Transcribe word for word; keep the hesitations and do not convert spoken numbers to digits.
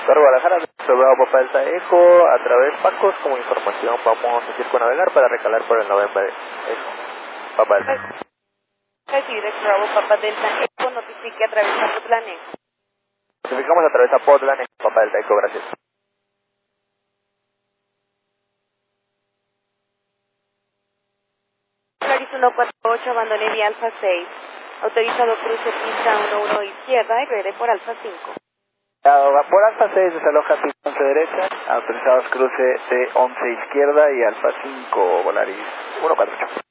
Guadalajara, Bravo Papa Delta Eco, a través Pacos, como información vamos a circunavegar para recalar por el November Eco, Papa Delta. Recibir Bravo Papa Delta Eco, notifique a través de Apotlán Eco. Notificamos a través de Apotlán Eco, Papa Delta Eco, gracias. Polaris uno cuatro ocho, abandone vía Alfa seis. Autorizado cruce pista uno uno izquierda y regrese por Alfa cinco. Por Alfa seis desaloja pista once derecha, autorizados cruce de once izquierda y Alfa cinco, Volaris uno cuatro ocho.